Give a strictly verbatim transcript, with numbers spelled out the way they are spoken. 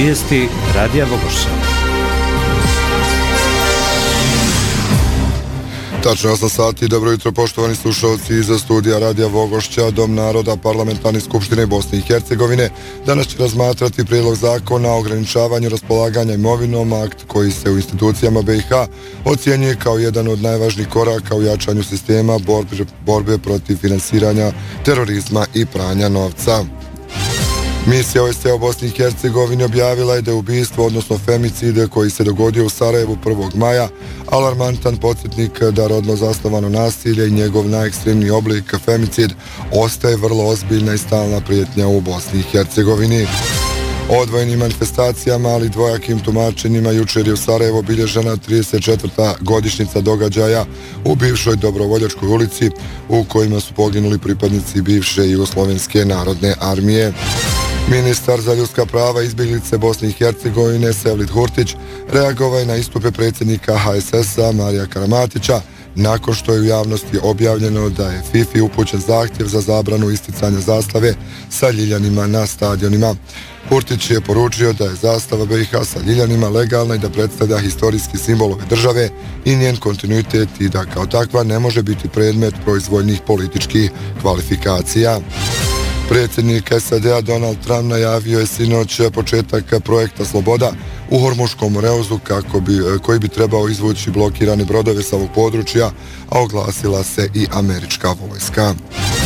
Vijesti Radija Vogošća. Tačno osam sati, dobro jutro poštovani slušalci iza studija Radija Vogošća, Dom naroda Parlamentarne skupštine Bosne i Hercegovine. Danas će razmatrati prijedlog zakona o ograničavanju raspolaganja imovinom, akt koji se u institucijama B i H ocjenjuje kao jedan od najvažnijih koraka u jačanju sistema borbe, borbe protiv finansiranja terorizma i pranja novca. Misija O S C E u Bosni i Hercegovini objavila je da je ubistvo, odnosno femicid koji se dogodio u Sarajevu prvog maja, alarmantan podsjetnik da rodno zasnovano nasilje i njegov najekstremniji oblik femicid ostaje vrlo ozbiljna i stalna prijetnja u Bosni i Hercegovini. Odvojenim manifestacijama, ali dvojakim tumačenjima, jučer je u Sarajevo obilježena trideset četvrta godišnjica događaja u bivšoj Dobrovoljačkoj ulici, u kojima su poginuli pripadnici bivše Jugoslovenske narodne armije. Ministar za ljudska prava i izbjeglice Bosne i Hercegovine Sevlit Hurtić reagovao je na istupe predsjednika H S S-a Marija Karamatića nakon što je u javnosti objavljeno da je FIFA upućen zahtjev za zabranu isticanja zastave sa ljiljanima na stadionima. Hurtić je poručio da je zastava B i H sa ljiljanima legalna i da predstavlja historijski simbol ove države i njen kontinuitet i da kao takva ne može biti predmet proizvoljnih političkih kvalifikacija. Predsjednik S A D-a Donald Trump najavio je sinoć početak projekta Sloboda u Hormuškom Moreuzu kako bi, koji bi trebao izvući blokirane brodove sa ovog područja, a oglasila se i američka vojska.